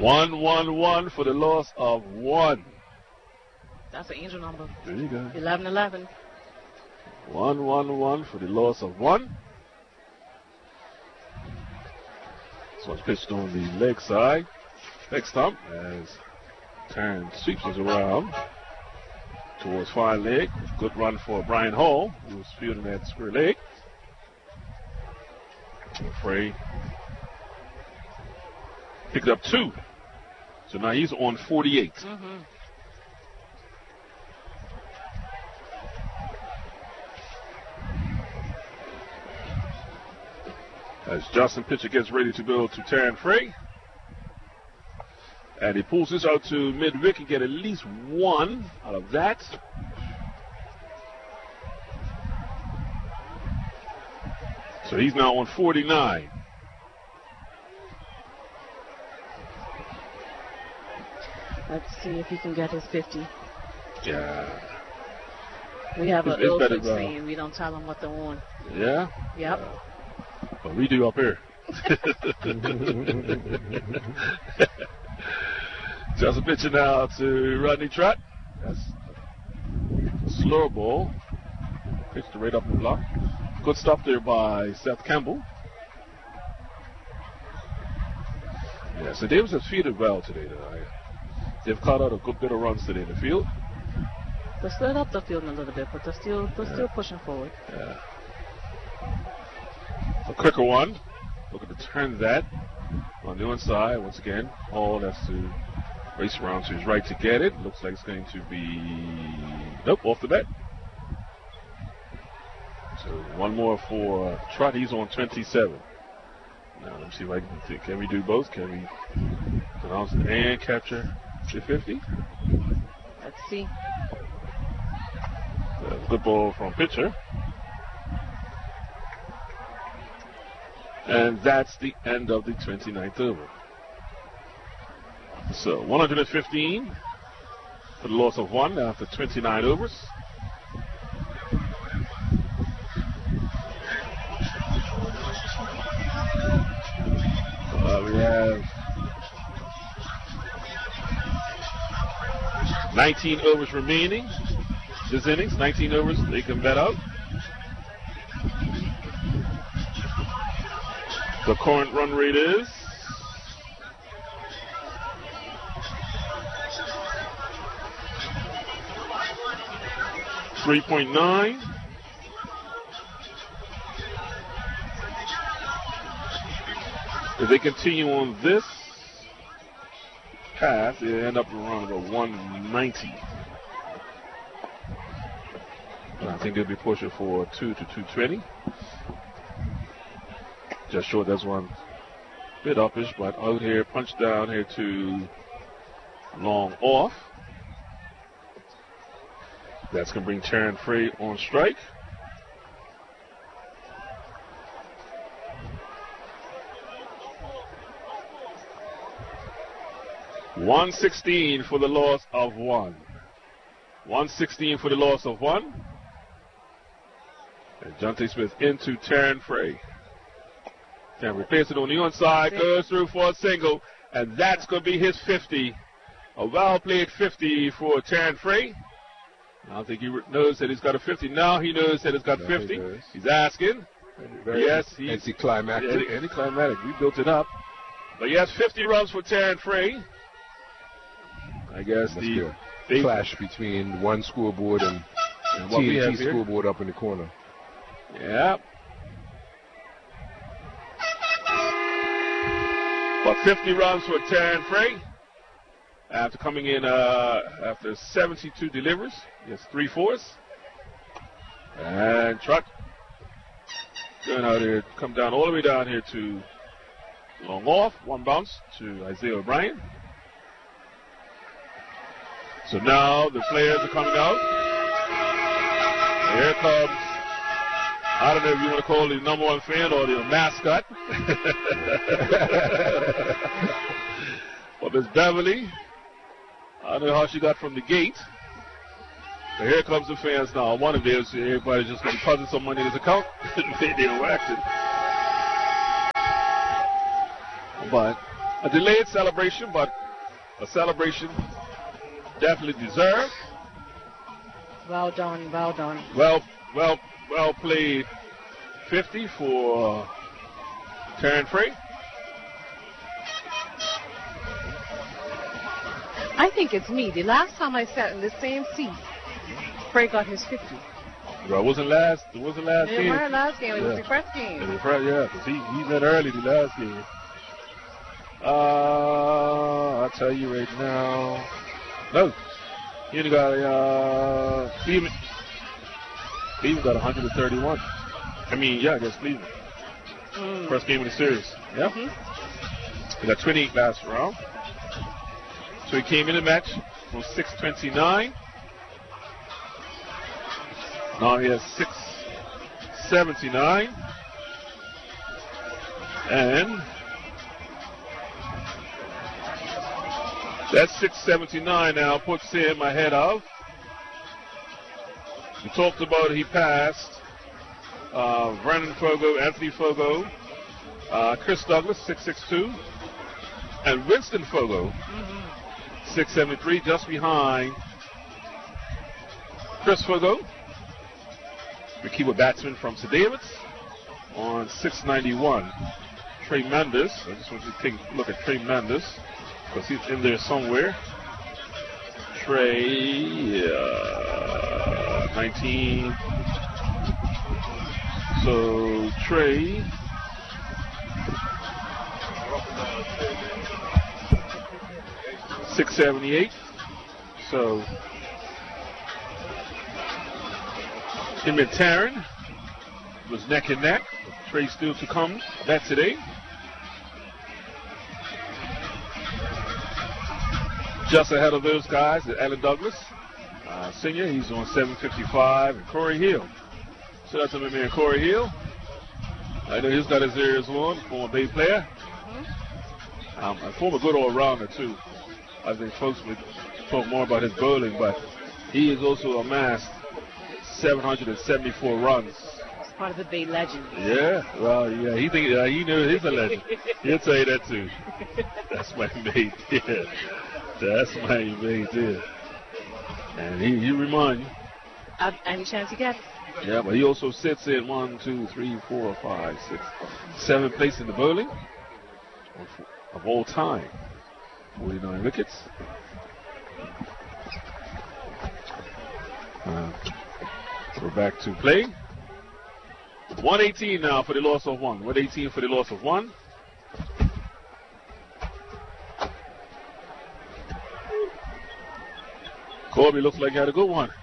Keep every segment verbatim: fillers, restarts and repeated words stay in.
One, one, one for the loss of one. That's an angel number. There you go. Eleven, eleven. One, one, one for the loss of one. This one's pitched on the leg side. Leg stump as Taryn sweeps us around towards far leg. Good run for Brian Hall, who was fielding that square leg. Frey picked up two. So now he's on forty-eight. Mm-hmm. As Justin pitcher gets ready to go to Taryn Frey. And he pulls this out to mid-wick and get at least one out of that. So he's now on forty-nine. Let's see if he can get his fifty. Yeah. We have It's- an it's ill better, fix bro. saying we don't tell them what they're on. Yeah? Yep. Uh, but we do up here. Just a pitcher now to Rodney Trott. That's a slower ball. Pitched right up the block. Good stop there by Seth Campbell. Yeah, so Davis has fielded well today. Tonight. They've caught out a good bit of runs today in the field. They slid up the field a little bit, but they're still they're Yeah. still pushing forward. Yeah. A quicker one. Looking to turn that on the inside once again. Hall has to race around to his right to get it. Looks like it's going to be nope, off the bat. So one more for Trott. He's on twenty-seven. Now let me see if I can see. Can we do both? Can we pronounce it and capture the fifty? Let's see. Uh, good ball from pitcher. And that's the end of the twenty-ninth over. So one hundred fifteen for the loss of one after twenty-nine overs. Uh, we have nineteen overs remaining. This innings, nineteen overs, they can bet out. The current run rate is three point nine. If they continue on this path, they end up around about one ninety. And I think they'll be pushing for two to two twenty. Just short, that's one bit uppish, but out here, punch down here to long off. That's going to bring Taryn Frey on strike. one sixteen for the loss of one. one sixteen for the loss of one. And Jonte Smith into Taryn Frey. Taryn replaces it on the inside, goes through for a single, and that's going to be his fifty. A well-played fifty for Taryn Frey. I don't think he knows that he's got a fifty. Now he knows that he's got No, fifty. he He's asking. Very Yes, he's anticlimactic. yeah, anticlimactic. We built it up. But he has fifty runs for Taryn Frey. I guess Must the be a they, clash between one scoreboard and, and what we T N have T here. scoreboard up in the corner. Yeah. But fifty runs for Taryn Frey. After coming in uh, after seventy-two deliveries. He has three fours. And Trott going out here, come down all the way down here to long off. One bounce to Isaiah O'Brien. So now the players are coming out. Here comes, I don't know if you want to call it the number one fan or the mascot. But Miss Beverly, I don't know how she got from the gate. But here comes the fans now. One of theirs, everybody's just going to deposit some money in his account. they, they don't act it. But A delayed celebration, but a celebration definitely deserved. Well done, well done. Well, well, well played. fifty for Terran Frey. I think it's me. The last time I sat in the same seat, Frey got his fifty. Well, it wasn't last. It wasn't last It game. wasn't last game. It Yeah. was the first game. It was first, yeah, because he, he went early the last game. Uh, I'll tell you right now. No. He only got a, uh, Cleveland. Cleveland got one thirty-one. I mean, yeah, against Cleveland. Mm. First game of the series. Yeah. Mm-hmm. He got twenty-eight last round. So he came in the match from six twenty-nine. Now he has six seventy-nine. And that six seventy-nine now puts him ahead of. We talked about it, he passed uh, Vernon Fogo, Anthony Fogo, uh, Chris Douglas, six sixty-two, and Winston Fogo, mm-hmm. six seventy-three, just behind Chris Fogo, the keeper batsman from Saint David's, on six ninety-one. Trey Mendes, I just want you to take a look at Trey Mendes, because he's in there somewhere. Trey, uh, nineteen. So, Trey. six seventy-eight. So, him and Taryn was neck and neck. Trey still to come back today. Just ahead of those guys is Alan Douglas, uh, senior. He's on seven fifty-five. And Corey Hill. Shout out to my man Corey Hill. I know he's got his ears on, former Bay player. Um, a former good all-rounder, too. I think folks would talk more about his bowling, but he has also amassed seven hundred seventy-four runs. It's part of the Bay legend. Yeah, well, yeah, he think uh, he knew he's a legend. He'll tell you that, too. That's my mate, yeah. That's my mate, yeah. And he, he remind you. Uh, any chance you get? Yeah, but he also sits in one, two, three, four, five, six, seven place in the bowling of, of all time. forty-nine wickets. Uh, we're back to play. one eighteen now for the loss of one. one eighteen for the loss of one. Corby looks like he had a good one.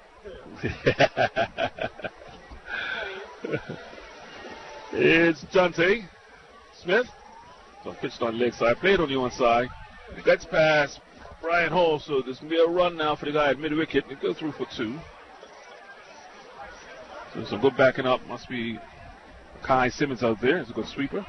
It's Jonte Smith. So pitched on leg side, played on the one side. That's past Brian Hall, so there's going to be a run now for the guy at mid-wicket. They go through for two. So some good backing up. Must be Kai Simmons out there. He's a good sweeper.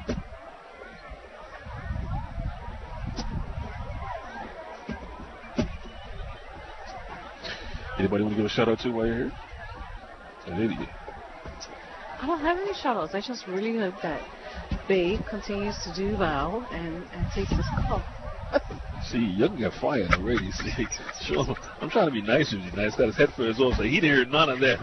Anybody want to give a shout out to while you're here? An idiot. I don't have any shout outs. I just really hope that Bay continues to do well and, and takes this call. See, Young got fired already. See, sure, I'm trying to be nice with you. Nice, got his headphones on, so he didn't hear none of that,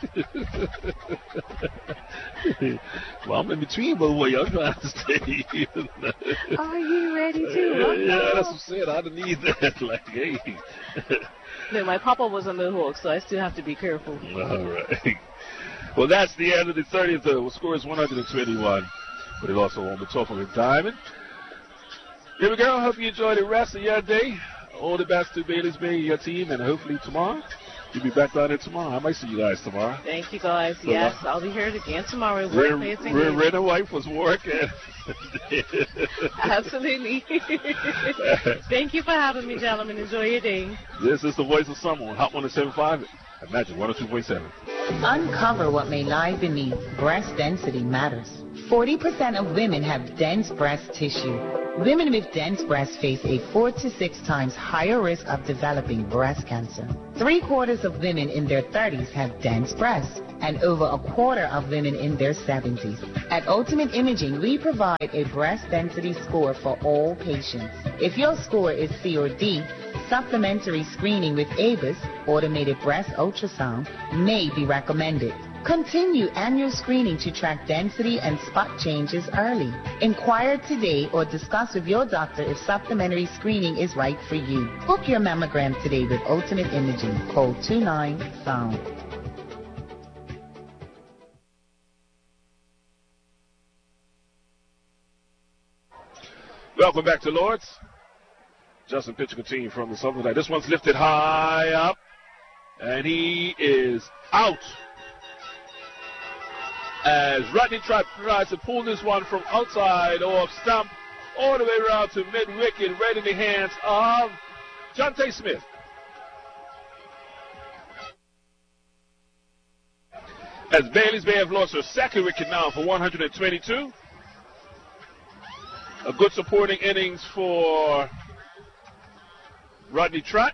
right? Well, I'm in between both ways. I'm trying to stay. Are you ready to? Yeah, that's what I'm saying. I don't need that. Like, hey. No, my papa was a Mohawk, so I still have to be careful. All right. Well, that's the end of the thirtieth. The score is one twenty-one. But it also won't be talking with Diamond. Here we go. Hope you enjoy the rest of your day. All the best to Bailey's Bay, your team, and hopefully tomorrow. You'll be back down there tomorrow. I might see you guys tomorrow. Thank you, guys. So yes, uh, I'll be here again tomorrow. Red, Red, Red and White was working. Absolutely. Thank you for having me, gentlemen. Enjoy your day. This is the Voice of Summer on Hot one oh seven point five. Imagine one oh two point seven. Uncover what may lie beneath. Breast density matters. forty percent of women have dense breast tissue. Women with dense breasts face a four to six times higher risk of developing breast cancer. Three quarters of women in their thirties have dense breasts, and over a quarter of women in their seventies. At Ultimate Imaging, we provide a breast density score for all patients. If your score is C or D, supplementary screening with A B I S, automated breast ultrasound, may be recommended. Continue annual screening to track density and spot changes early. Inquire today or discuss with your doctor if supplementary screening is right for you. Book your mammogram today with Ultimate Imaging. Call two nine S O U N D. Welcome back to Lords. Justin pitching continuing from the Southern side. This one's lifted high up, and he is out. As Rodney Trott tries to pull this one from outside off stump all the way around to mid-wicket, right in the hands of Jonte Smith. As Bailey's Bay have lost her second wicket now for one hundred twenty-two. A good supporting innings for Rodney Trott.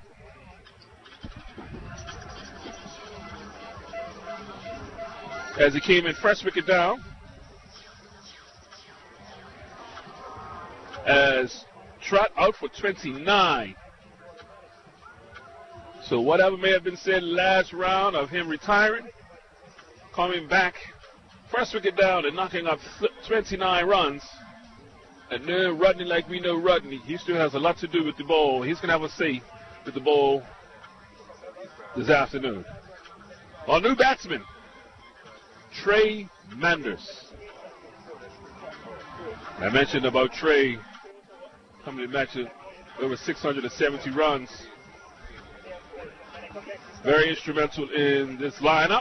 As he came in fresh wicket down. As Trott out for twenty-nine. So whatever may have been said last round of him retiring, coming back, fresh wicket down and knocking up twenty-nine runs. And then Rodney, like we know Rodney, he still has a lot to do with the ball. He's going to have a say with the ball this afternoon. Our new batsman, Trey Manders. I mentioned about Trey coming to match over six hundred seventy runs. Very instrumental in this lineup.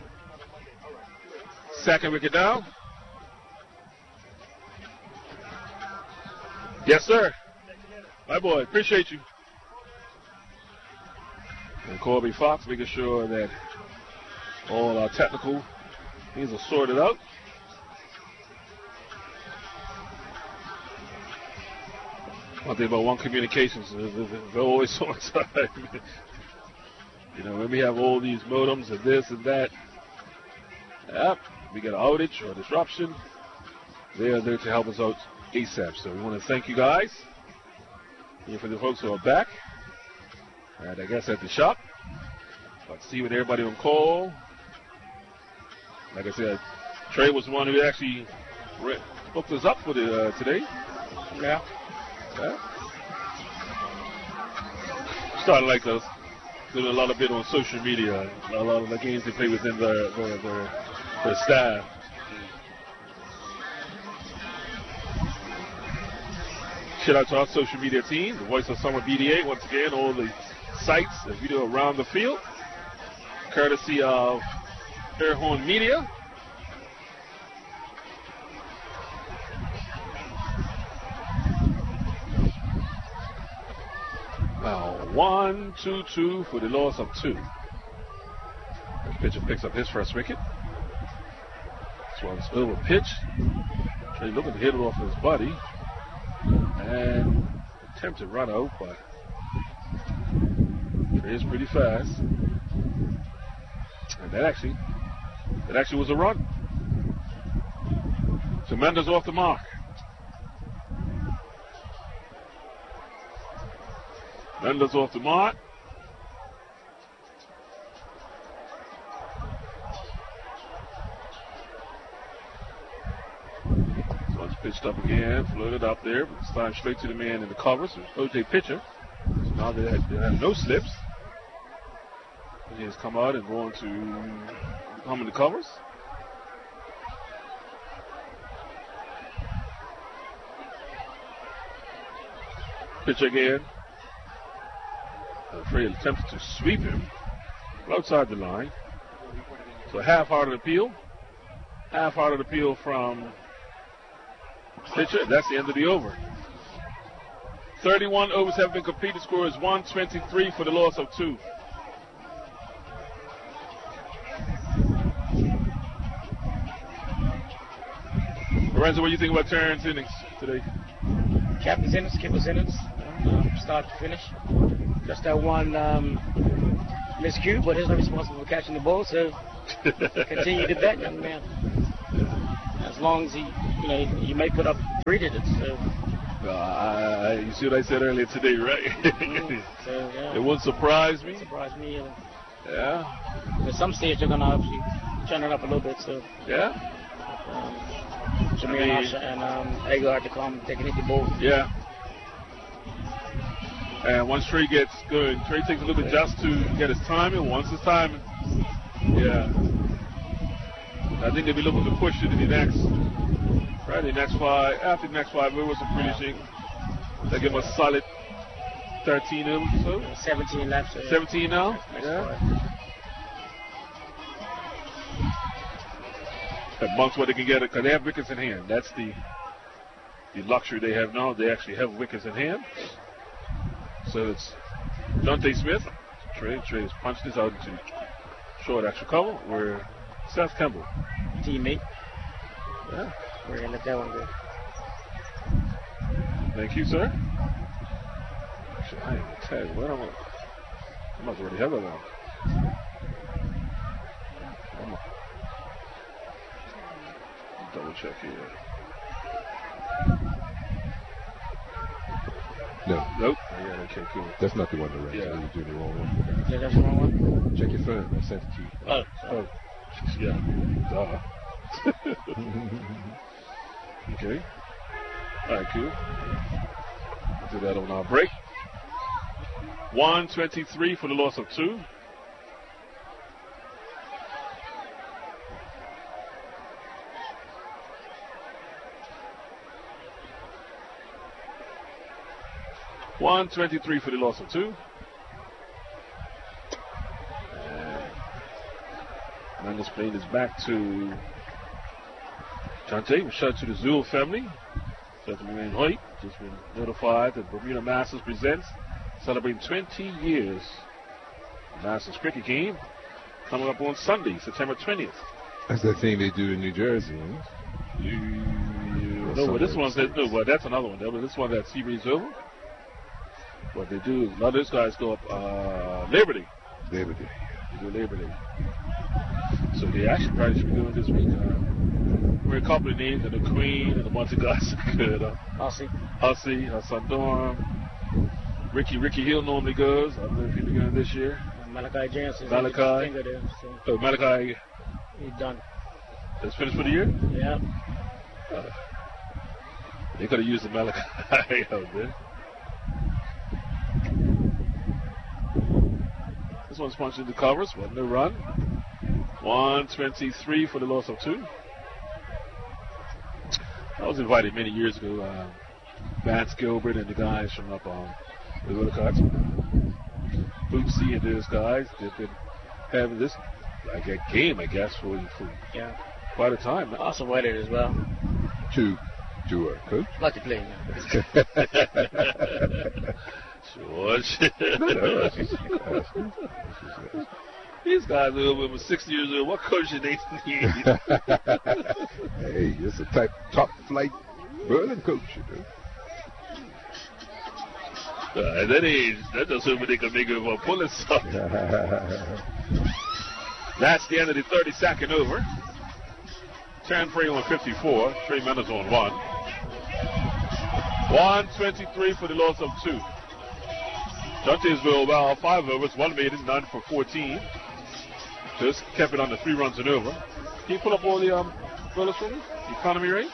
Second wicket down. Yes, sir. My boy, appreciate you. And Corby Fox making sure that all our technical things are sorted out. One thing about One Communications is they're always on time. You know, when we have all these modems and this and that, yep, we get an outage or disruption, they are there to help us out ASAP. So we want to thank you guys. Here for the folks who are back. And I guess at the shop. But see with everybody on call. Like I said, Trey was the one who actually re- hooked us up for the uh, today. Yeah. Yeah. Started like those. Doing a lot of bit on social media. A lot of the games they play within their their, their, their staff. Shout out to our social media team, the Voice of Summer B D A. Once again, all the sites that we do around the field, courtesy of Airhorn Media. Now, one, two, two for the loss of two. The pitcher picks up his first wicket. This one's over pitch. Trey looking to hit it off his body. And attempted run out, but Trey is pretty fast. And that actually, that actually was a run. So Mendes off the mark. Mendes off the mark. Pitched up again, floated up there, but this time straight to the man in the covers. O J pitcher. So now they have, they have no slips. He has come out and going to come in the covers. Pitch again. Frey attempted to sweep him outside the line. So half-hearted appeal. Half-hearted appeal from pitcher. That's the end of the over. thirty-one overs have been completed. Score is one twenty-three for the loss of two. Lorenzo, what do you think about Terrence's innings today? Captain's innings, keeper's innings, um, start to finish. Just that one um, miscue, but he's not responsible for catching the ball, so continue to bet, young man. As long as he, you know, he, he may put up three digits. So. Uh, I, you see what I said earlier today, right? Mm, so, yeah. It wouldn't surprise me. It wouldn't surprise me either. Yeah. At some stage, they're going to obviously turn it up a little bit, so. Yeah. Um, Jameer I mean, Asha and um, Aguilar to come taking it to both. Yeah. And once Trey gets good, Trey takes a little bit just to get his timing. Once his timing, yeah. I think they'll be looking to push it in the next, right, the next five, after the next five overs of finishing. They give him a solid thirteen overs or so. seventeen left. So seventeen now? Next Yeah. Amongst what they can get, because they have wickets in hand. That's the the luxury they have now. They actually have wickets in hand. So it's Dante Smith. Trey, Trey has punched this out into short extra cover. Where Seth Campbell. Teammate. Yeah. We're going to let that one go. Thank you, sir. Actually, I ain't going to tell you what I'm going to. I must already have that one. I'm gonna double check here. No. Nope. Oh, yeah, okay, cool. That's not the one, Lorenzo. Yeah. You're doing the wrong one. Yeah, that's the wrong one? Check your phone. I sent it to you. Oh, Oh, yeah. Duh. Okay. All right, cool. We'll do that on our break. one twenty-three for the loss of two. one twenty-three for the loss of two. And this plane is back to Chante. Shout out to the Zul family. Shout out to Wayne Hoyt. Just been notified that Bermuda Masters presents celebrating twenty years Masters cricket game coming up on Sunday, September twentieth. That's that thing they do in New Jersey. Huh? You, you no, but this one's that, no, but that's another one. That, this one that Seabreeze over. What they do is a lot of those guys go up uh, Labor Day. Labor Day. They do Labor Day. So they actually probably should be doing this week. Uh, we're a couple of names, and the Queen, and a bunch of guys are good. Uh, Hussey. Hussey, Hassan Dorn, Ricky, Ricky Hill normally goes. I don't know if he'll be going this year. And Malachi Jansen. Malachi. There, so Oh, Malachi. he's done. That's finished for the year? Yeah. Uh, they could have used the Malachi out there. This one's punched the covers, but no run. one twenty-three for the loss of two. I was invited many years ago. Uh, Vance Gilbert and the guys from up on the Wilcox, Bootsy and those guys, they've been having this like a game, I guess, for, for Yeah. quite a time. Also wedded as well. To, to a coach? Lucky play. Man. George. No, no, that's just- that's just- These guys are over sixty years old. What coach do they need? Hey, it's a type top flight Berlin coach, you know. Uh, at that age, that doesn't mean they can make it for pulling something. That's the end of the thirty-second over. Terran Frey on fifty-four. Trey Mendes on one. one twenty-three for the loss of two. Duntesville, well, five overs, one made it, none for fourteen. Just kept it under three runs and over. Can you pull up all the um, rollers for me? The economy rate?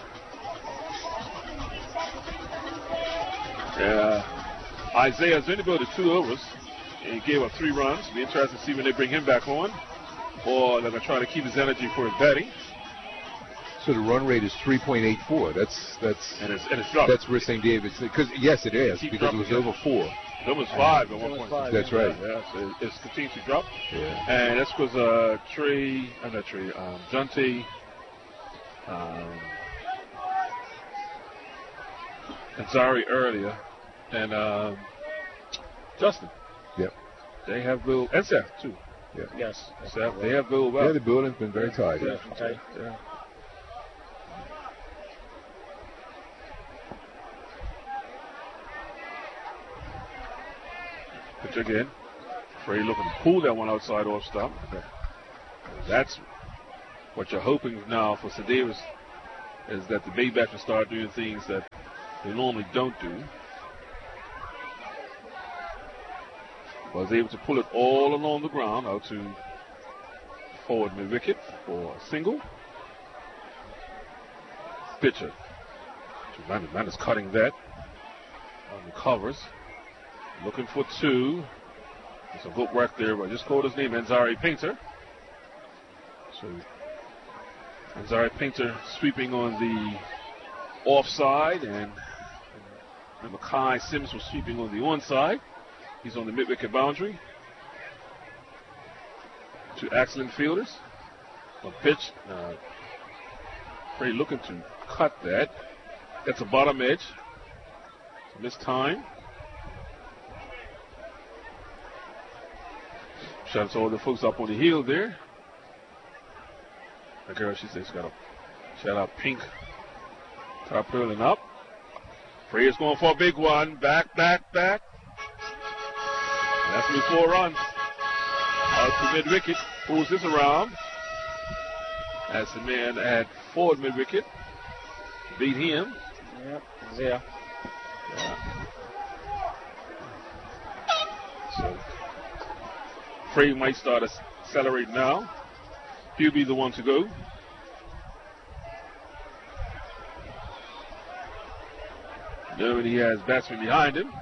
Yeah. Isaiah's only go to two overs. And he gave up three runs. Be interested to see when they bring him back on. Or they're going to try to keep his energy for his batting. So the run rate is three point eight four. That's that's And it's, and it's dropped. that's where Saint David's. Because yes, it is Keep because it was dropping, over four. It was five at one It was point. five. That's right. Yeah, so it- it's continued to drop. Yeah. And that's because uh, Trey, I'm not Trey, um, Jonte, um, and Zari earlier, and um, Justin. Yep. They have Bill, and Seth too. Yes. Seth, they have Bill Yeah, well. the building's been very tidy. Yeah, yeah. Pitch again. Frey looking to pull that one outside off stop. That's what you're hoping now for Sedaris, is that the Bay Bats will start doing things that they normally don't do. Was able to pull it all along the ground out to forward mid wicket for a single. Pitcher. Man, man is cutting that on the covers. Looking for two. There's some good work there, but I just called his name, Anzari Painter. So Anzari Painter sweeping on the offside, and, and Mackay Sims was sweeping on the onside. He's on the mid-wicket boundary. Two excellent fielders. A pitch. Uh, Frey looking to cut that. That's a bottom edge. So this time. Shout out to all the folks up on the hill there. The girl, she says, got a shout out Pink. Top pulling up. Frey is going for a big one. Back, back, back. That's me four runs. Out to mid wicket. Pulls this around. As the man at forward mid wicket beat him. Yep, yeah. yeah. So Frey might start to accelerate now. He'll be the one to go. Knowing he has batsmen behind him.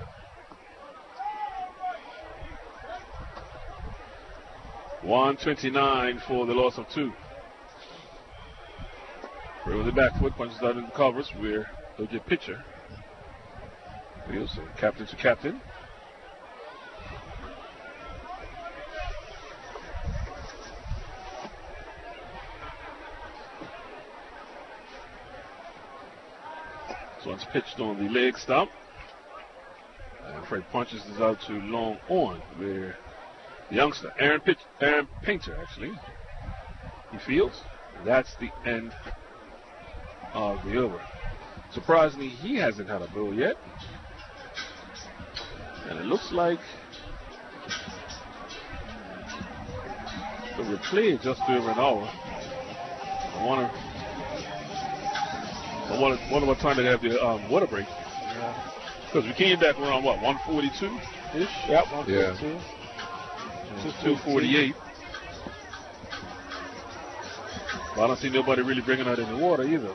one twenty-nine for the loss of two. Frey with the back foot, punches out in the covers where they'll get pitcher. So captain to captain. So it's pitched on the leg stump. And Frey punches this out to long on where the youngster, Aaron, Pitch, Aaron Painter, actually, he fields. That's the end of the over. Surprisingly, he hasn't had a ball yet. And it looks like the replay just over an hour. I wonder, I wonder, wonder what time they have the um, water break. Because yeah. we came back around, what, one forty-two-ish? Yep, one forty-two. Yeah. Just two forty-eight. Well, I don't see nobody really bringing out any water either.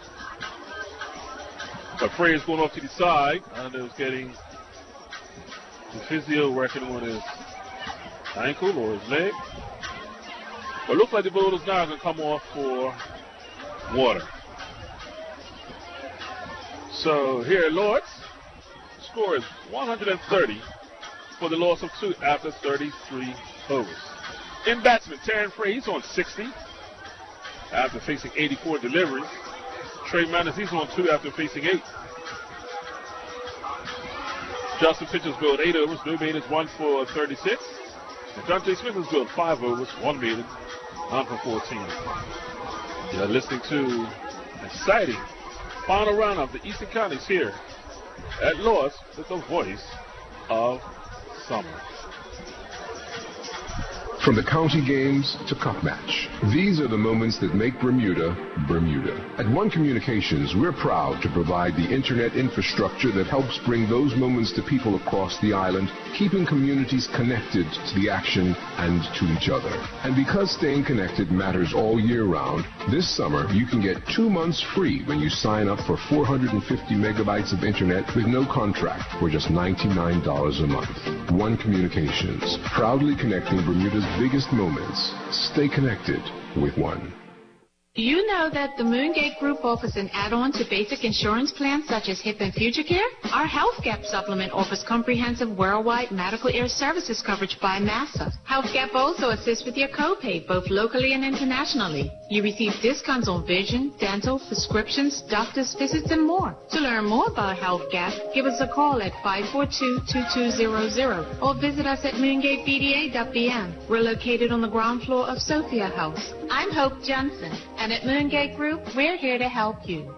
But Frey is going off to the side. I know he's getting the physio working on his ankle or his leg. But it looks like the bowlers now are going to come off for water. So here at Lords, the score is one hundred thirty for the loss of two after thirty-three overs. In batsman, Terran Frey, he's on sixty after facing eighty-four deliveries. Trey Manners, he's on two after facing eight. Justin Pitchers bowled eight overs, no maidens, one for thirty-six. And Dante Smith has bowled five overs, one maiden, none for fourteen. You're listening to exciting final round of the Eastern Counties here at Lords with the voice of summer. From the county games to cup match, these are the moments that make Bermuda, Bermuda. At One Communications, we're proud to provide the internet infrastructure that helps bring those moments to people across the island, keeping communities connected to the action and to each other. And because staying connected matters all year round, this summer you can get two months free when you sign up for four hundred fifty megabytes of internet with no contract for just ninety-nine dollars a month. One Communications, proudly connecting Bermuda's biggest moments. Stay connected with One. Do you know that the Moongate Group offers an add-on to basic insurance plans such as HIP and Future Care? Our Health Gap supplement offers comprehensive worldwide medical air services coverage by NASA. Health Gap also assists with your copay, both locally and internationally. You receive discounts on vision, dental, prescriptions, doctor's visits, and more. To learn more about Health Gap, give us a call at five four two, two two zero zero or visit us at moongate b d a dot b m. We're located on the ground floor of Sophia House. I'm Hope Johnson, and at Moongate Group, we're here to help you.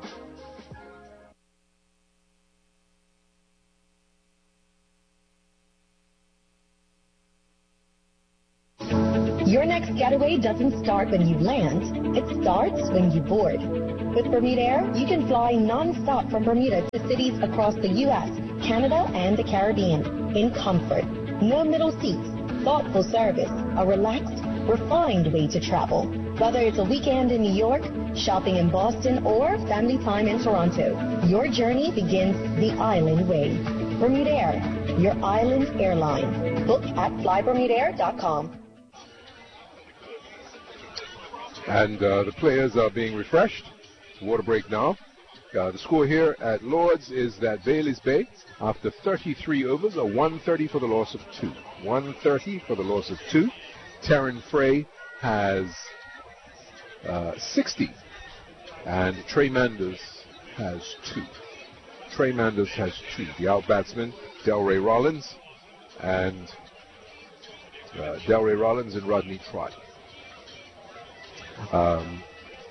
Your next getaway doesn't start when you land. It starts when you board. With Bermuda Air, you can fly non-stop from Bermuda to cities across the U S, Canada, and the Caribbean in comfort. No middle seats, thoughtful service, a relaxed, refined way to travel. Whether it's a weekend in New York, shopping in Boston, or family time in Toronto, your journey begins the island way. Bermuda Air, your island airline. Book at fly bermuda air dot com. And uh, the players are being refreshed. Water break now. Uh, the score here at Lords is that Bailey's Bay, after thirty-three overs, are one thirty for the loss of two. one thirty for the loss of two. Terran Frey has uh, sixty, and Trey Manders has two. Trey Manders has two. The out batsman, Delray Rollins, and uh, Delray Rollins and Rodney Trott. Um,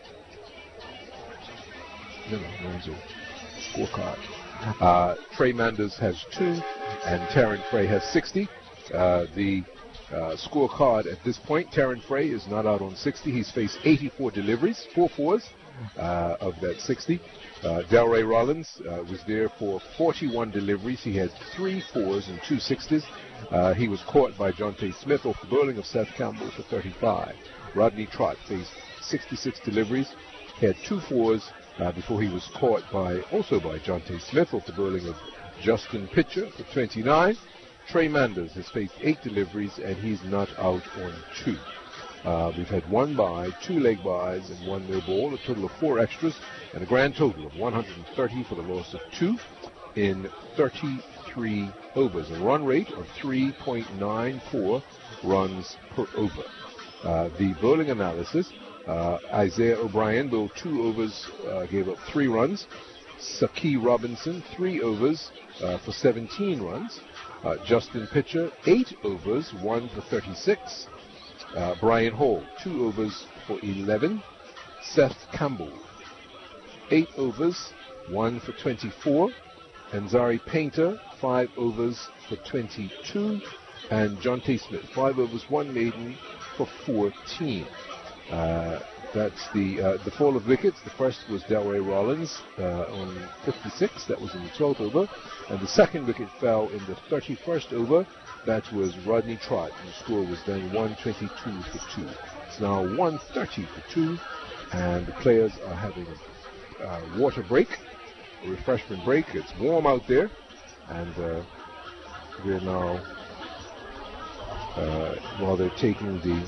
no, no, there's a scorecard. Uh, Trey Manders has two, and Terran Frey has sixty. Uh, the uh, scorecard at this point, Terran Frey is not out on sixty. He's faced eighty-four deliveries, four fours uh, of that sixty. Uh, Delray Rollins uh, was there for forty-one deliveries. He had three fours and two sixties. Uh, he was caught by Jonte Smith off the bowling of Seth Campbell for thirty-five. Rodney Trott faced sixty-six deliveries. He had two fours uh, before he was caught by also by Jonte Smith off the bowling of Justin Pitcher for twenty-nine. Trey Manders has faced eight deliveries and he's not out on two. Uh, we've had one bye, two leg byes, and one no ball, a total of four extras, and a grand total of one hundred thirty for the loss of two in thirty-three overs. A run rate of three point nine four runs per over. Uh, the bowling analysis, uh, Isaiah O'Brien bowled two overs, uh, gave up three runs. Saki Robinson, three overs uh, for seventeen runs. Uh, Justin Pitcher, eight overs, one for thirty-six. Uh, Brian Hall, two overs for eleven. Seth Campbell, eight overs, one for twenty-four. And Zari Painter, five overs for twenty-two. And Jonte Smith, five overs, one maiden for fourteen. Uh, that's the uh, the fall of wickets. The first was Delray Rollins uh, on fifty-six. That was in the twelfth over. And the second wicket fell in the thirty-first over. That was Rodney Trott. And the score was then one twenty-two for two. It's now one thirty for two. And the players are having a uh, water break, a refreshment break. It's warm out there. And uh, we're now, uh, while they're taking the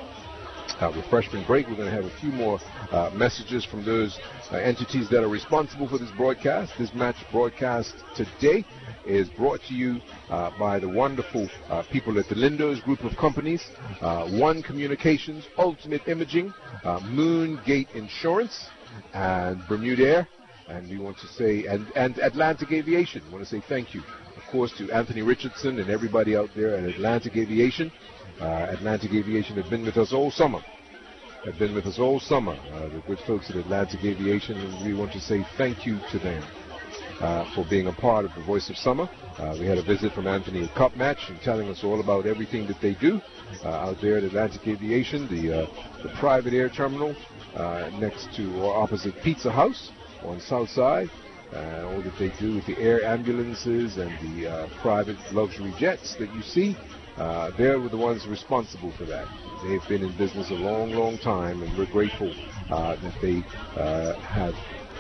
Uh, refreshment break, we're going to have a few more uh, messages from those uh, entities that are responsible for this broadcast. This match broadcast today is brought to you uh, by the wonderful uh, people at the Lindos Group of Companies, uh, One Communications, Ultimate Imaging, uh, Moon Gate Insurance, and Bermuda Air. And we want to say, and, and Atlantic Aviation. We want to say thank you, of course, to Anthony Richardson and everybody out there at Atlantic Aviation. Uh, Atlantic Aviation have been with us all summer. Have been with us all summer. Uh, the good folks at Atlantic Aviation, and we want to say thank you to them uh, for being a part of the Voice of Summer. Uh, we had a visit from Anthony at Cup Match and telling us all about everything that they do uh, out there at Atlantic Aviation, the uh, the private air terminal uh, next to or opposite Pizza House on South Side. Uh, all that they do with the air ambulances and the uh, private luxury jets that you see. Uh, they're the ones responsible for that. They've been in business a long, long time, and we're grateful uh, that they uh, have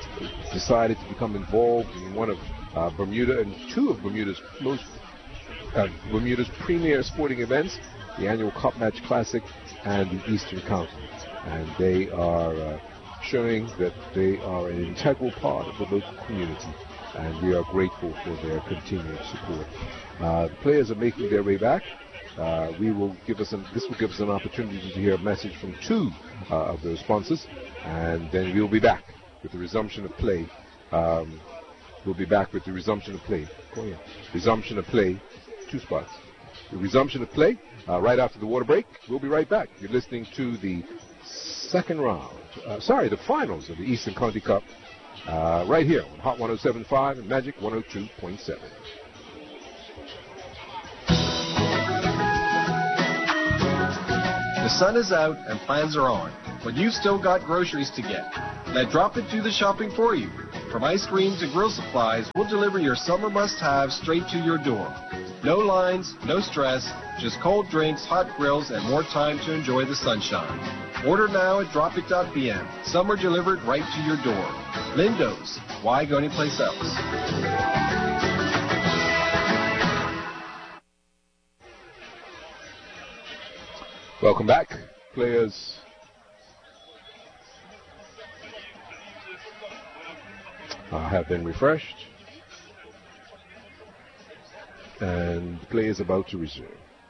decided to become involved in one of uh, Bermuda and two of Bermuda's most uh, Bermuda's premier sporting events, the annual Cup Match Classic and the Eastern County. And they are uh, showing that they are an integral part of the local community, and we are grateful for their continued support. Uh, the players are making their way back. Uh, we will give us an, this will give us an opportunity to hear a message from two uh, of the sponsors, and then we'll be back with the resumption of play. Um, we'll be back with the resumption of play. Oh, yeah. Resumption of play, two spots. The resumption of play uh, right after the water break. We'll be right back. You're listening to the second round, uh, sorry, the finals of the Eastern County Cup, uh, right here on Hot one oh seven point five and Magic one oh two point seven. The sun is out and plans are on, but you've still got groceries to get. Let Drop It do the shopping for you. From ice cream to grill supplies, we'll deliver your summer must-haves straight to your door. No lines, no stress, just cold drinks, hot grills, and more time to enjoy the sunshine. Order now at drop it dot b m. Summer delivered right to your door. Lindo's. Why go anyplace else? Welcome back, players. Uh, have been refreshed, and the play is about to resume.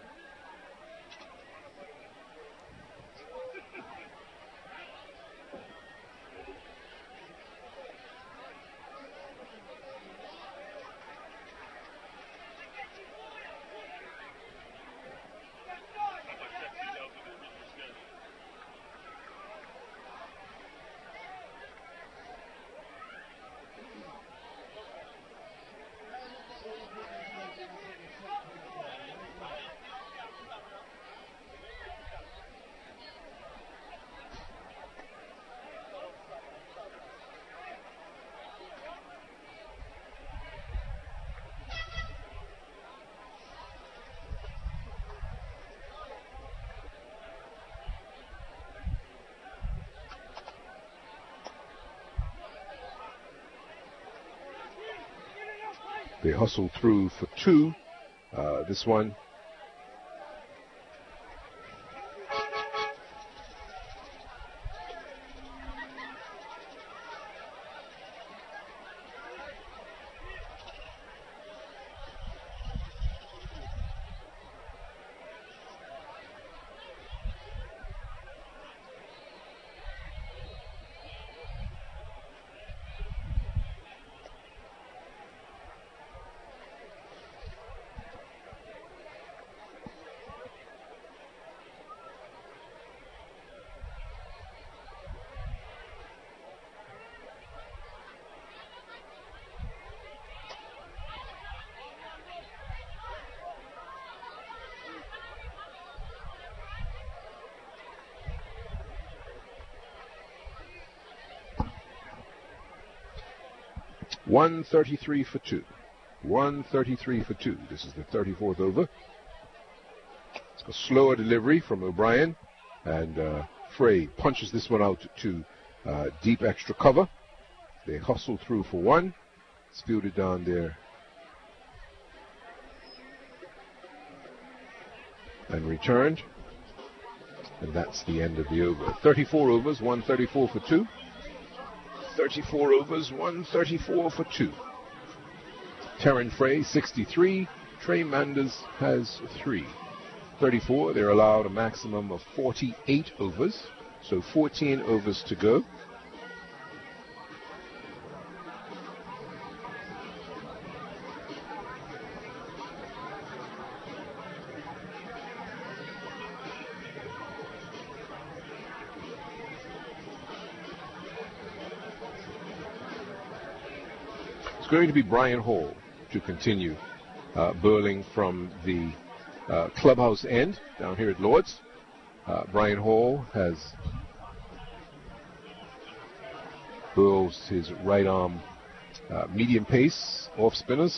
They hustle through for two. Uh, this one. one thirty-three for two. one thirty-three for two. This is the thirty-fourth over. A slower delivery from O'Brien, and uh, Frey punches this one out to uh, deep extra cover. They hustle through for one. It's fielded down there and returned. And that's the end of the over. thirty-four overs, one thirty-four for two. thirty-four overs, one thirty-four for two. Terran Frey, sixty-three. Trey Manders has three. thirty-four, they're allowed a maximum of forty-eight overs, so fourteen overs to go. It's going to be Brian Hall to continue uh, burling from the uh, clubhouse end down here at Lord's. Uh, Brian Hall has burls his right arm uh, medium pace off spinners.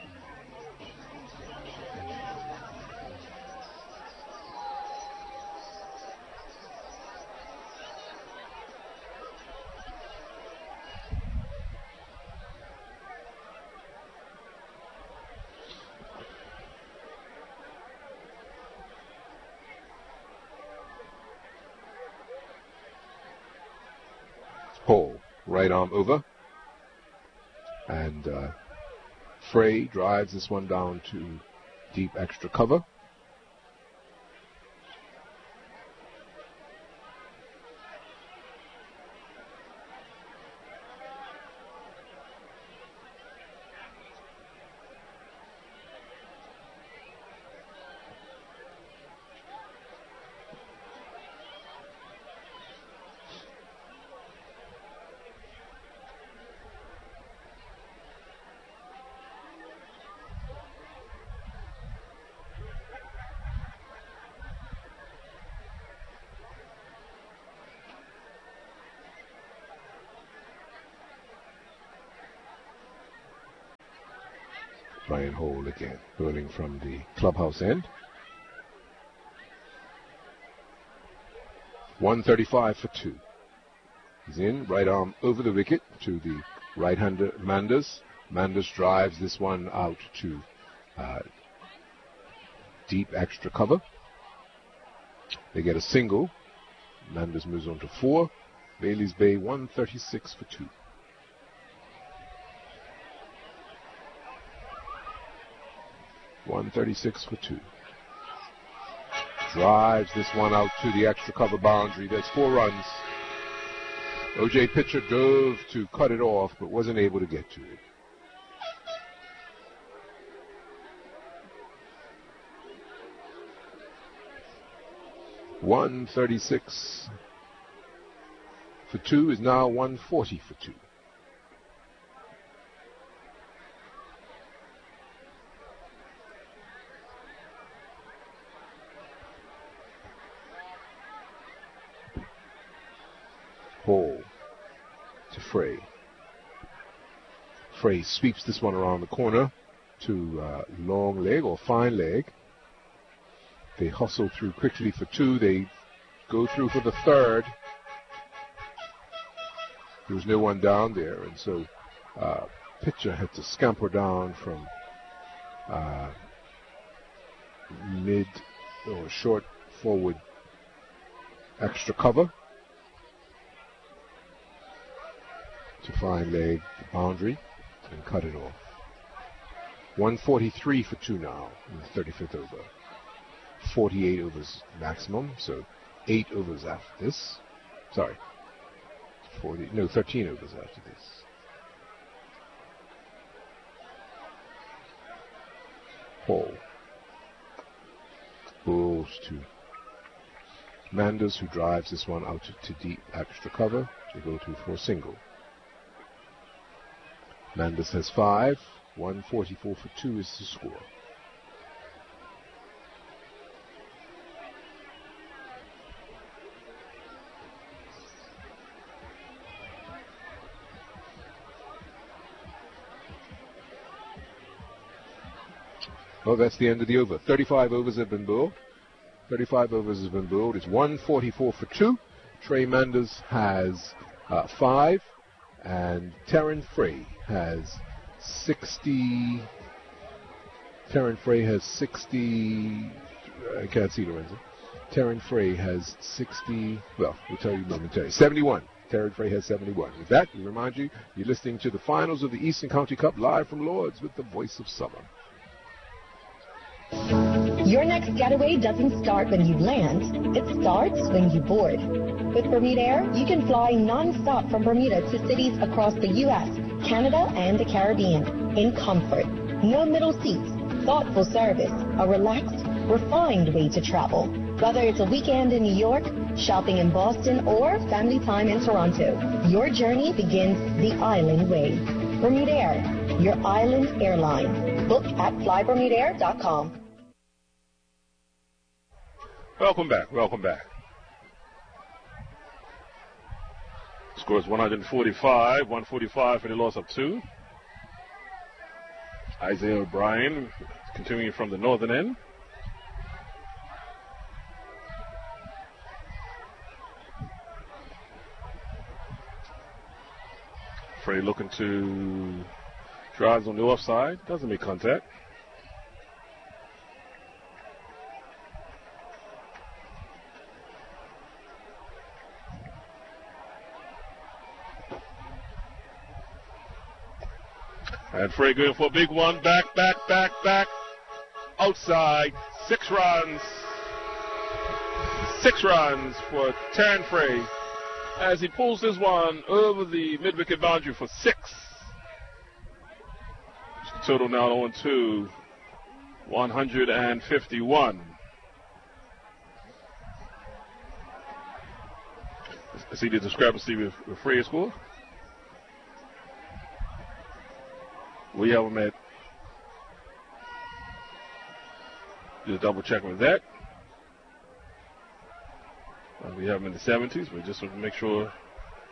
Hall, right arm over, and uh, Frey drives this one down to deep extra cover. Brian Hall again, hurling from the clubhouse end. one thirty-five for two. He's in, right arm over the wicket to the right-hander Manders. Manders drives this one out to uh, deep extra cover. They get a single. Manders moves on to four. Bailey's Bay one thirty-six for two. one thirty-six for two. Drives this one out to the extra cover boundary. That's four runs. O J Pitcher dove to cut it off, but wasn't able to get to it. one thirty-six for two is now one forty for two. Hall to Frey. Frey sweeps this one around the corner to uh, long leg or fine leg. They hustle through quickly for two. They go through for the third. There was no one down there, and so uh, pitcher had to scamper down from uh, mid or short forward extra cover to fine leg the boundary and cut it off. one forty-three for two now in the thirty-fifth over. forty-eight overs maximum, so eight overs after this. Sorry, forty, no, thirteen overs after this. Hall bowls to Manders, who drives this one out to, to deep extra cover to go to for a single. Manders has five. one forty-four for two is the score. Oh, that's the end of the over. thirty-five overs have been bowled. thirty-five overs have been bowled. It's one forty-four for two. Trey Manders has uh, five. And Terran Frey has sixty. Terran Frey has sixty. I can't see Lorenzo. Terran Frey has sixty. Well, we'll tell you momentarily. seventy-one. Terran Frey has seventy-one. With that, we remind you, you're listening to the finals of the Eastern County Cup live from Lords with the voice of summer. Your next getaway doesn't start when you land. It starts when you board. With Bermuda Air, you can fly non-stop from Bermuda to cities across the U S, Canada, and the Caribbean in comfort. No middle seats, thoughtful service, a relaxed, refined way to travel. Whether it's a weekend in New York, shopping in Boston, or family time in Toronto, your journey begins the island way. Bermuda Air, your island airline. Book at fly bermuda air dot com. Welcome back, welcome back. Score is one forty-five, one forty-five for the loss of two. Isaiah O'Brien continuing from the northern end. Frey looking to drives on the offside, doesn't make contact. And Frey going for a big one. Back, back, back, back. Outside. Six runs. Six runs for Terran Frey as he pulls this one over the mid-wicket boundary for six. Total now on to one fifty-one. See the discrepancy with, with Frey's score? We have them at, just double check with that. Uh, we have them in the seventies, but just to make sure,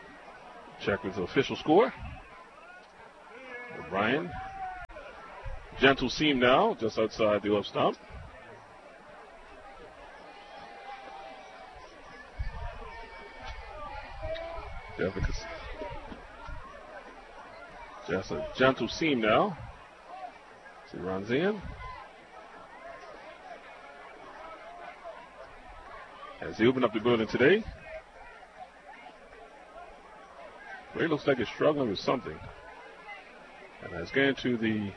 check with the official score. O'Brien Gentle seam now, just outside the off stump. Just a gentle seam now. So he runs in. As he opened up the building today, Ray looks like he's struggling with something. And it's getting to the,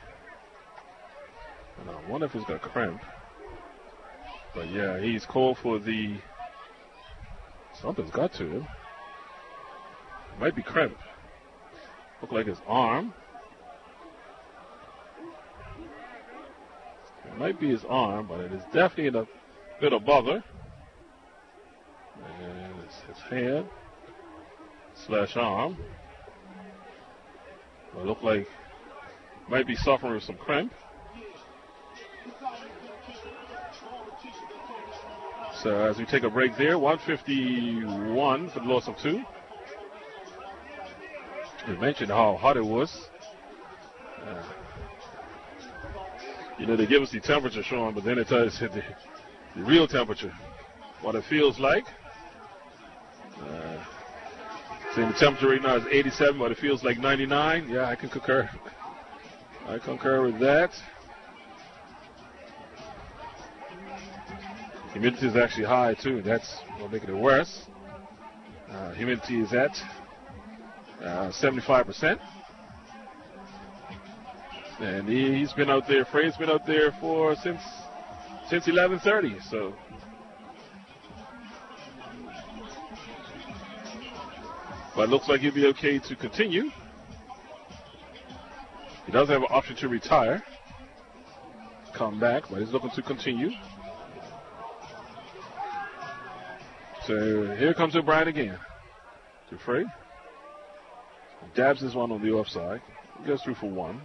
I wonder if he's got a cramp. But yeah, he's called for the, something's got to him. It might be cramp. Look like his arm. It might be his arm, but it is definitely a bit of bother. And it's his hand slash arm. It look like might be suffering with some cramp. So as we take a break there, one fifty-one for the loss of two. We mentioned how hot it was. Uh, you know, they give us the temperature, Sean, but then it tells us the, the real temperature, what it feels like. Uh, saying the temperature right now is eighty-seven, but it feels like ninety-nine. Yeah, I can concur. I concur with that. Humidity is actually high, too. That's what's making it worse. Uh, humidity is at uh, seventy-five percent. And he, he's been out there, Frey's been out there for since since eleven thirty, so. But it looks like he'll be okay to continue. He does have an option to retire, come back, but he's looking to continue. So here comes O'Brien again. To Frey. Dabs this one on the offside. He goes through for one.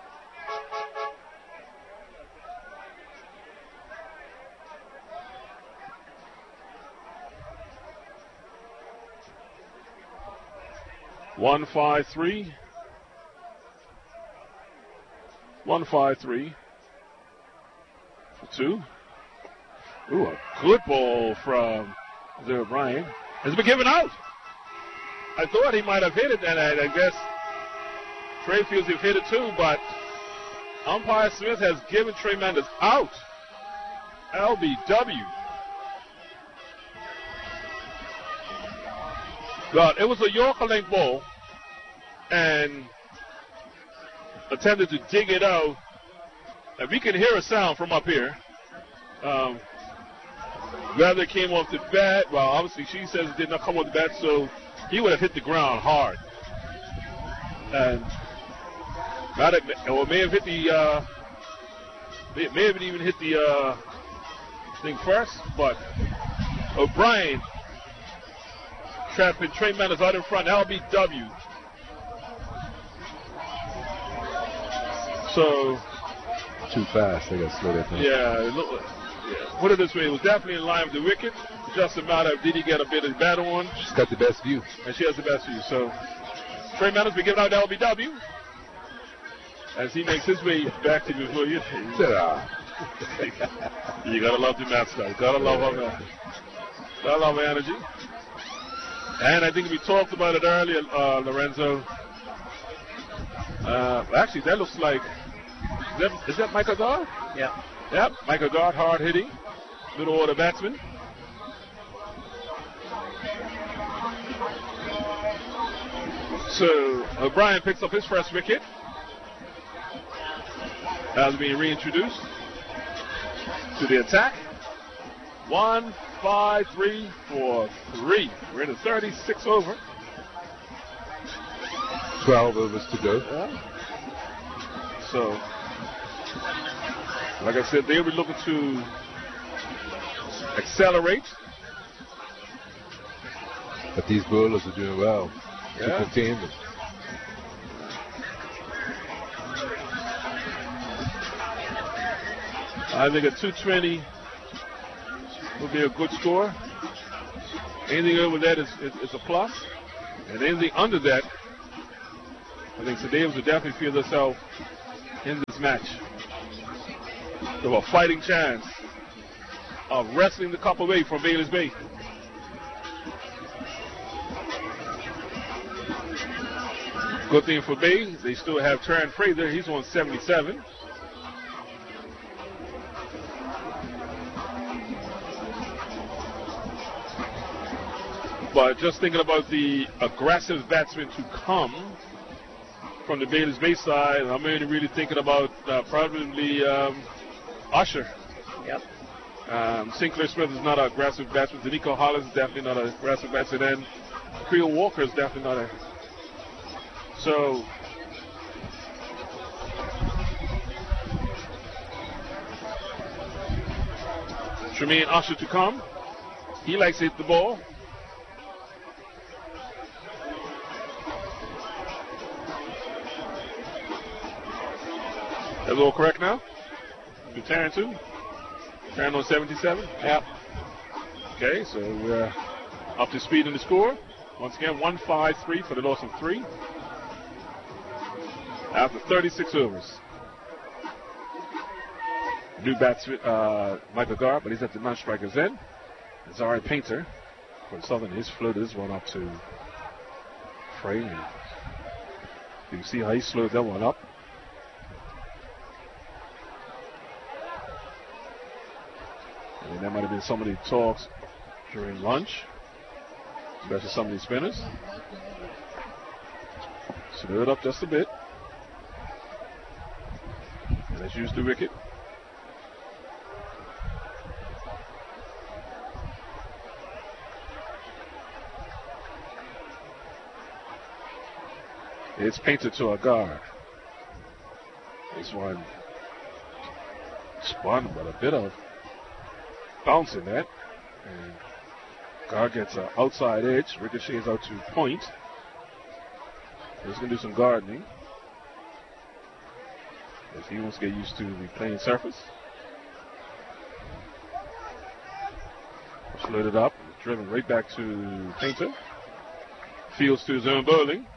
One five three. One five three. For two. Ooh, a good ball from O'Brien. Has been given out. I thought he might have hit it, and I, I guess Trey feels he'll hit it too, but umpire Smith has given Trey Mendes out. L B W. But it was a Yorker length ball, and attempted to dig it out. And we can hear a sound from up here. Um, whether it came off the bat, well, obviously she says it did not come off the bat, so he would have hit the ground hard. And not it, or may have hit the, uh, may, may have even hit the uh, thing first, but O'Brien trapping Trey Mendes out in front, L B W. So. Too fast, they got to slow that down. Yeah, look, yeah, put it this way, it was definitely in line with the wicket. It's just a matter of did he get a bit of battle on. She's got the best view. And she has the best view. So Trey Mendes be giving out to L B W as he makes his way back to the pavilion. You gotta love the mascot. You gotta love her, man. Gotta love her energy. And I think we talked about it earlier, uh, Lorenzo. Uh, actually, that looks like, is that, is that Michael Dodd? Yeah. Yep, Michael Dodd, hard hitting, middle order batsman. So O'Brien picks up his first wicket as being reintroduced to the attack. One, five, three, four, three. We're in the thirty-six over. twelve overs to go. Yeah. So, like I said, they'll be looking to accelerate. But these bowlers are doing well Yeah. to contain them. I think a two twenty would be a good score. Anything over that is, is, is a plus. And anything under that, I think St. Davis will definitely feel themselves in this match. of a fighting chance of wrestling the cup away from Bayless Bay. Good thing for Bay, they still have Terran Fraser. He's on seventy-seven. But just thinking about the aggressive batsmen to come from the Bayless Bay side, I'm only really thinking about uh, probably um, Usher. Yep. Um, Sinclair Smith is not an aggressive batsman. Danico Hollins is definitely not an aggressive batsman. And Creel Walker is definitely not a. So. Tremaine Usher to come. He likes to hit the ball. That's all correct now? To Taryn too? Taryn on seventy-seven? Yep. Okay, so we're up to speed in the score. Once again, one five three for the loss of three. After thirty-six overs. New batsman, uh, Michael Garb, but he's at the non-strikers end. Zari Painter from Southern. He's floated this one up to Frey. You can see how he slowed that one up. And that might have been some of the talks during lunch, especially some of these spinners. Slow it up just a bit. And let's use the wicket. It's Painted to a guard. This one spun, but a bit of bounce in that. And guard gets an outside edge. Ricochets out to point. He's going to do some gardening, as he wants to get used to the playing surface. Slid it up, driven right back to Painter. Fields to his own bowling.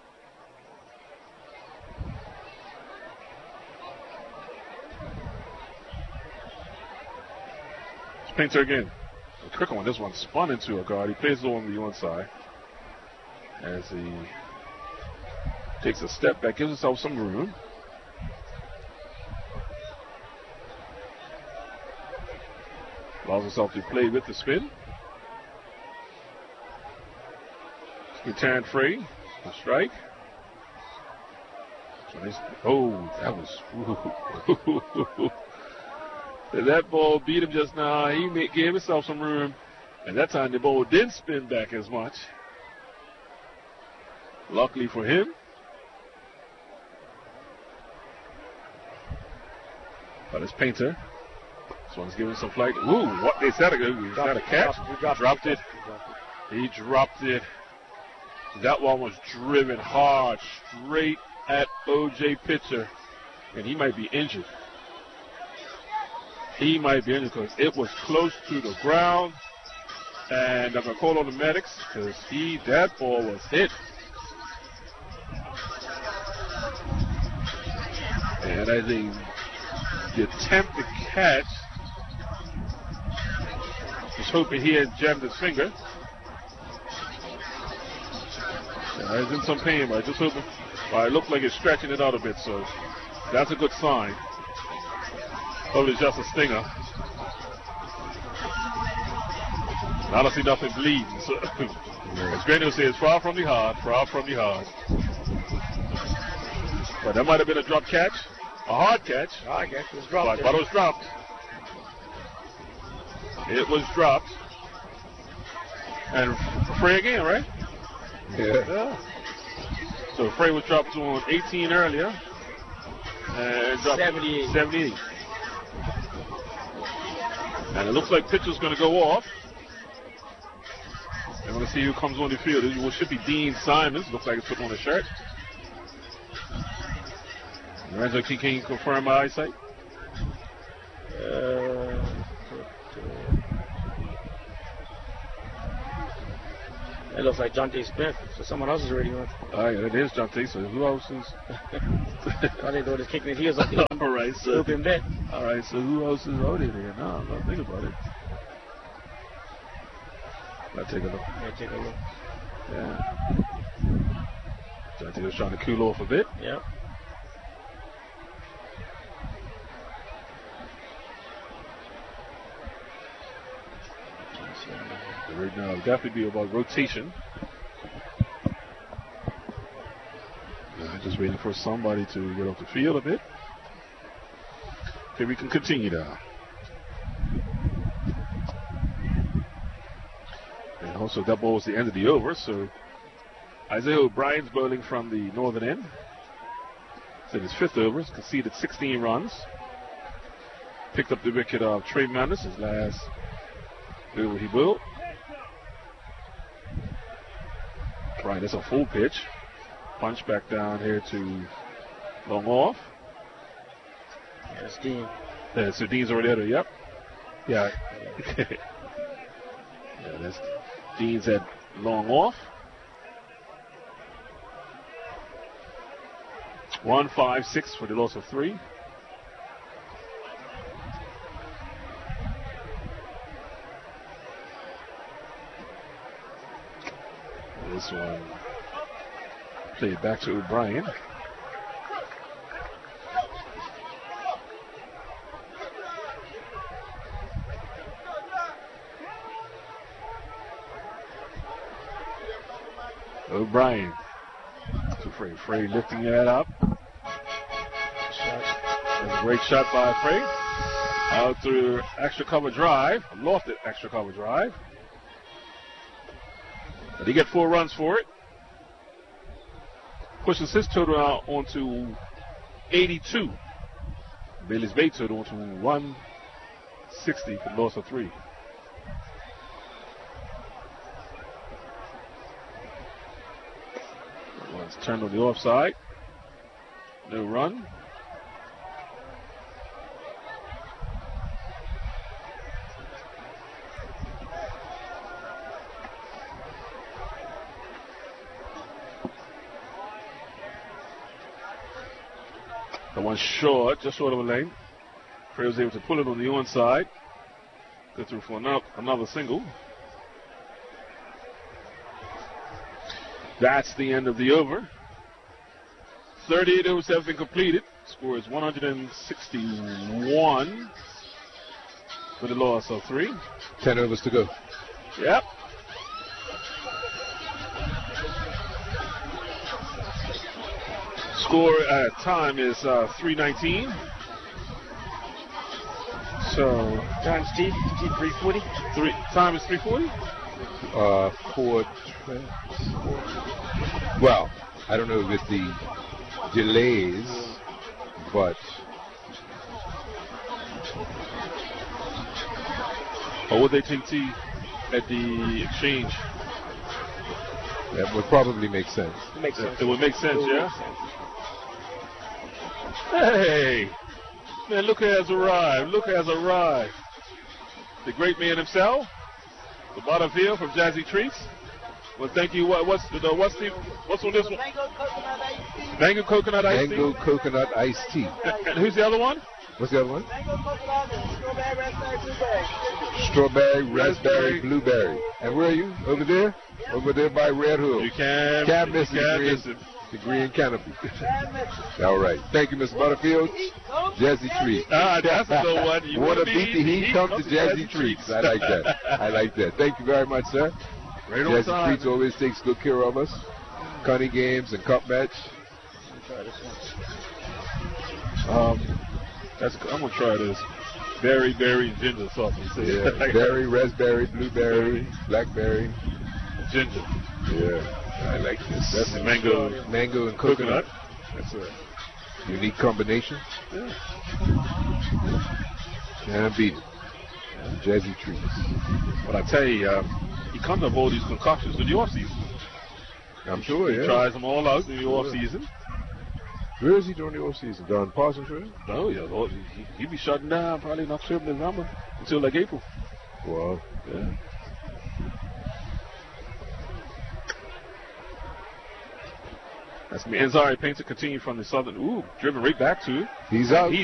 Painter again. A quick one. This one spun into a guard. He plays it on the onside as he takes a step back, gives himself some room. Allows himself to play with the spin. Return free. A strike. So nice. Oh, that was. That ball beat him just now. He made, gave himself some room. And that time the ball didn't spin back as much. Luckily for him. But it's Painter. This one's giving some flight. Ooh, what is that? Is that a catch? He dropped, dropped it. He dropped it. That one was driven hard straight at O J Pitcher. And he might be injured. He might be injured because it was close to the ground. And I'm going to call on the medics because he, that ball was hit. And I think the attempt to catch, was hoping he had jammed his finger. Yeah, he's in some pain, but I just hoping, well, it looked like it's stretching it out a bit, so that's a good sign. Probably just a stinger. I don't see nothing bleeding. So as Granny says, far from the hard, far from the hard. But that might have been a drop catch, a hard catch. Hard catch was dropped. But, but it was dropped. It was dropped. And Frey again, right? Yeah. yeah. So Frey was dropped on eighteen earlier. And dropped seventy-eight. seventy-eight. And it looks like pitcher's going to go off. I want to see who comes on the field. It should be Dean Simons. Looks like it's put on a shirt. Lorenzo, can you confirm my eyesight? Uh, it looks like Jonte Smith. So someone else is already on. Oh, yeah, it is Jonte. So who else is? All they doing is kicking his heels up the All right, so open bet. All right, so who else is out there? No, no, think about it. Let's take a look. Yeah, take a look. Yeah. Jonty was trying to cool off a bit. Yep. Right now, it'll definitely be about rotation. Uh, just waiting for somebody to get off the field a bit. Okay, we can continue now. And also, that ball was the end of the over, so Isaiah O'Brien's bowling from the northern end. It's in his fifth over, he's conceded sixteen runs. Picked up the wicket of Trey Mandis, his last over he bowled. Right, it's a full pitch. Punch back down here to long off. Yeah, that's Dean. Yeah, so Dean's already there, yep. Yeah. Yeah, that's Dean's at long off. One, five, six for the loss of three. This one played back to O'Brien. O'Brien to Frey. Frey lifting that up. Shot. That's a great shot by Frey. Out through extra cover drive. Lofted extra cover drive. But he get four runs for it. Pushes his total out onto eighty-two. Bailey's Bay total onto one sixty for the loss of three. One's turned on the offside. No run. The one short, just short of a lane. Frey was able to pull it on the onside. Go through for another, another single. That's the end of the over. thirty-eight overs have been completed. Score is one hundred sixty-one for the loss of three. Ten overs to go. Yep. Score at time is uh, three nineteen. So Times T, T three forty. Three time is three forty. Uh, four. Well, I don't know with the delays, but or would they take tea at the exchange? That would probably make sense. It makes sense. It would make sense, It would yeah. make sense. Hey, man, look who has arrived. Look who has arrived. The great man himself, the bottom field from Jazzy Treats. Well, thank you. What, what's the what's the what's on this one? Mango coconut iced tea. Mango coconut iced tea. And who's the other one? What's the other one? Mango coconut and Strawberry, strawberry, raspberry, blueberry. raspberry, blueberry. And where are you? Over there? Over there by Red Hook. You can Can't miss you it, can't green, miss it. the green canopy. All right. Thank you, Mister Butterfield. Jazzy Treats. Ah, that's the one. You want to be beat the heat? Come to Jazzy Treats. I like that. I like that. Thank you very much, sir. Right on Jazzy time. Treats always takes good care of us. Cunning games and cup match. Try this one. Um, that's I'm gonna try this. Berry, berry, ginger something. Yeah. Berry, raspberry, blueberry, blackberry, ginger. Yeah. I like this. That's the mango, mango and coconut. coconut. That's a Unique combination. yeah. Can't beat it. Jazzy Treats. But I tell you, um, he comes up with all these concoctions in the off season. I'm sure, He yeah. tries them all out in the Sure. off season. Where is he during the off season? Down Parsons Road? No, yeah, well, he, he be shutting down probably in October, November until like April. Wow. Yeah. That's going to be Enzari Painter continue from the southern. Ooh, driven right back to. He's out. He's